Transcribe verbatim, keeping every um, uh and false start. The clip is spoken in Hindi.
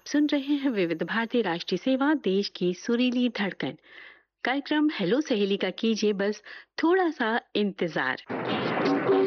सुन रहे हैं विविध भारती राष्ट्रीय सेवा, देश की सुरीली धड़कन। कार्यक्रम हेलो सहेली का कीजिए बस थोड़ा सा इंतजार।